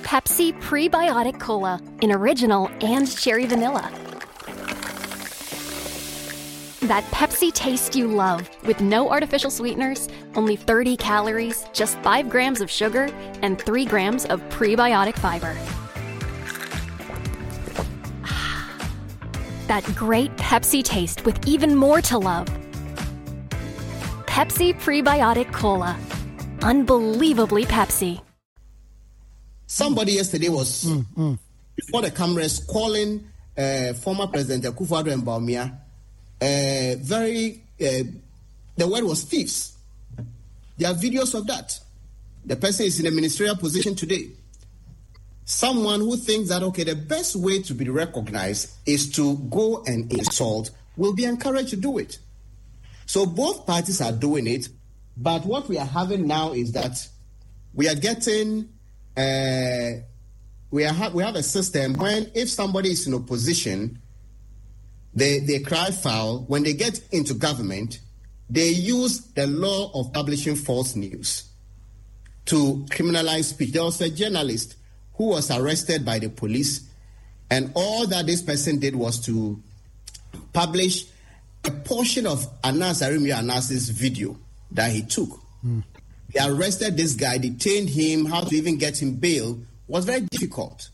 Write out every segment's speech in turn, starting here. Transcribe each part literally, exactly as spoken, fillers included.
Pepsi Prebiotic Cola in original and cherry vanilla. That Pepsi taste you love with no artificial sweeteners, only thirty calories, just five grams of sugar, and three grams of prebiotic fiber. That great Pepsi taste with even more to love. Pepsi Prebiotic Cola. Unbelievably Pepsi. Somebody yesterday was, mm, mm. before the cameras, calling uh, former President Akufo-Addo and Bawumia, uh, very, uh, the word was thieves. There are videos of that. The person is in a ministerial position today. Someone who thinks that, okay, the best way to be recognized is to go and insult will be encouraged to do it. So both parties are doing it, but what we are having now is that we are getting... Uh, we have we have a system when if somebody is in opposition, they they cry foul. When they get into government, they use the law of publishing false news to criminalize speech. There was a journalist who was arrested by the police, and all that this person did was to publish a portion of Anas Arimio Anas's video that he took. Mm. They arrested this guy, detained him. How to even get him bail was very difficult.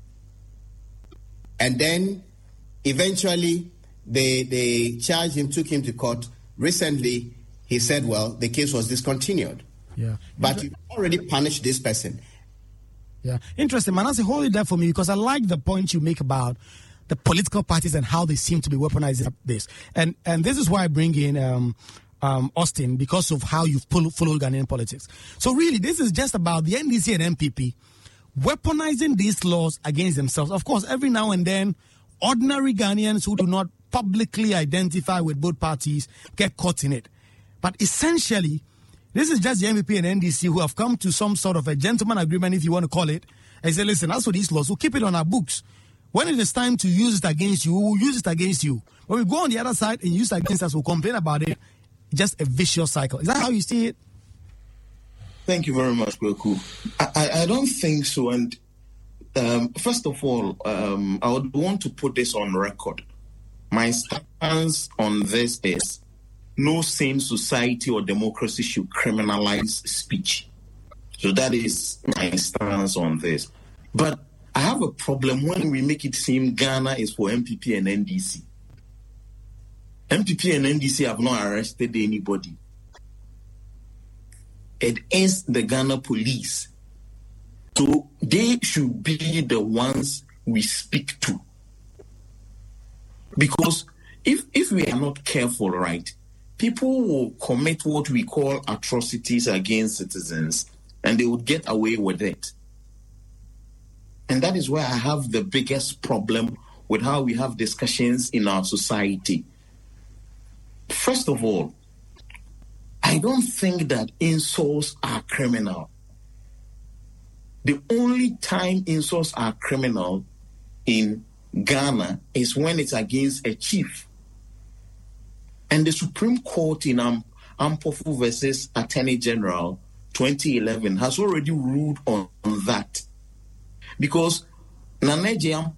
And then eventually they they charged him, took him to court. Recently, he said, well, the case was discontinued. Yeah. But you already punished this person. Yeah. Interesting. Manasseh, hold it there for me because I like the point you make about the political parties and how they seem to be weaponizing this. And and this is why I bring in... Um, Um, Austin, because of how you've followed Ghanaian politics. So really, this is just about the N D C and N P P weaponizing these laws against themselves. Of course, every now and then, ordinary Ghanaians who do not publicly identify with both parties get caught in it. But essentially, this is just the N P P and N D C who have come to some sort of a gentleman agreement, if you want to call it, and say, listen, as for these laws, we'll keep it on our books. When it is time to use it against you, we'll use it against you. When we go on the other side and use it against us, we'll complain about it. Just a vicious cycle. Is that how you see it? Thank you very much, Kweku. I, I, I don't think so. And um, first of all, um, I would want to put this on record. My stance on this is no sane society or democracy should criminalize speech. So that is my stance on this. But I have a problem when we make it seem Ghana is for N P P and N D C. N P P and N D C have not arrested anybody. It is the Ghana police. So they should be the ones we speak to. Because if, if we are not careful, right, people will commit what we call atrocities against citizens and they would get away with it. And that is where I have the biggest problem with how we have discussions in our society. First of all, I don't think that insults are criminal. The only time insults are criminal in Ghana is when it's against a chief. And the Supreme Court in um, Ampofu versus Attorney General twenty eleven has already ruled on, on that. Because Nana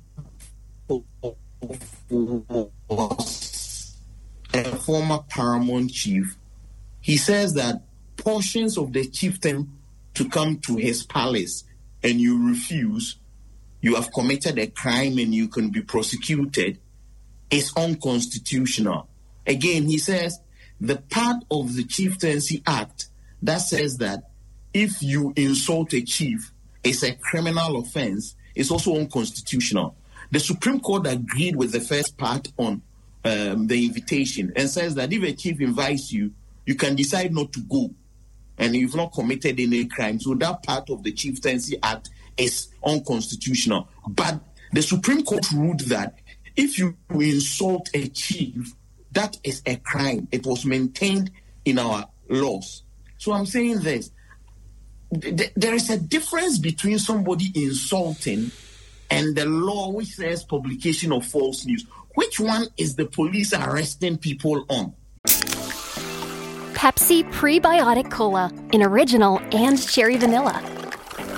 was a former paramount chief. He says that portions of the chieftain to come to his palace and you refuse, you have committed a crime and you can be prosecuted, is unconstitutional. Again, he says the part of the Chieftaincy Act that says that if you insult a chief, it's a criminal offense, is also unconstitutional. The Supreme Court agreed with the first part on um, the invitation and says that if a chief invites you, you can decide not to go and you've not committed any crime. So that part of the Chieftaincy Act is unconstitutional. But the Supreme Court ruled that if you insult a chief, that is a crime. It was maintained in our laws. So I'm saying this. There is a difference between somebody insulting and the law which says publication of false news. Which one is the police arresting people on? Pepsi Prebiotic Cola in original and cherry vanilla.